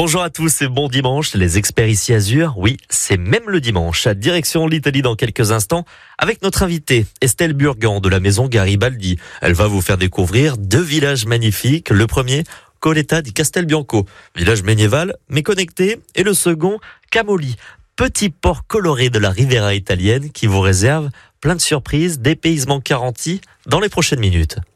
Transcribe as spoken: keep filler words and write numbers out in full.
Bonjour à tous et bon dimanche. Les experts ici Azur, oui, c'est même le dimanche. À direction l'Italie dans quelques instants avec notre invitée Estelle Burgan de la maison Garibaldi. Elle va vous faire découvrir deux villages magnifiques. Le premier, Colletta di Castelbianco, village médiéval mais connecté. Et le second, Camoli, petit port coloré de la Riviera italienne qui vous réserve plein de surprises, dépaysement garanti dans les prochaines minutes.